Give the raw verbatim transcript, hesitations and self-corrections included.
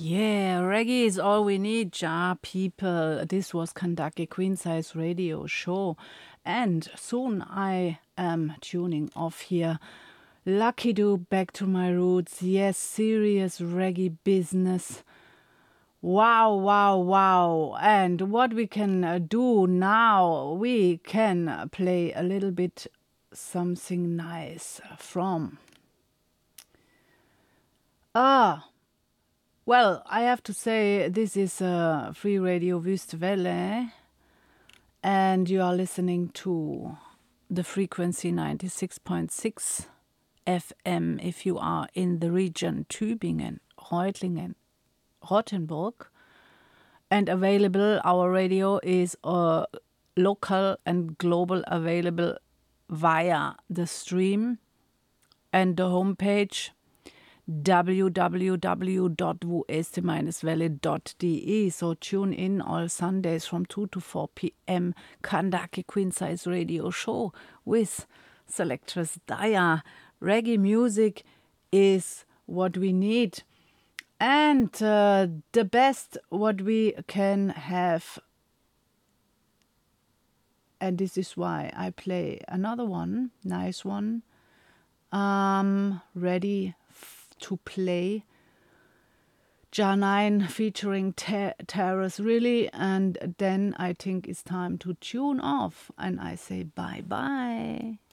Yeah, reggae is all we need, ja, people. This was Kandake Queen Size Radio Show. And soon I am tuning off here. Lucky Do, back to my roots. Yes, serious reggae business. Wow, wow, wow. And what we can uh, do now, we can uh, play a little bit something nice from. Ah. Well, I have to say this is uh, Free Radio Wüstewelle, and you are listening to the frequency ninety-six point six F M if you are in the region Tübingen, Reutlingen, Rottenburg. And available, our radio is uh, local and global available via the stream and the homepage w w w dot wueste welle dot d e. So tune in all Sundays from two to four p.m. Kandake Queen Size Radio Show with Selectress Daya. Reggae music is what we need and uh, the best what we can have. And this is why I play another one, nice one. Um, ready to play Janine featuring Ter- Terrace, really, and then I think it's time to tune off, and I say bye bye.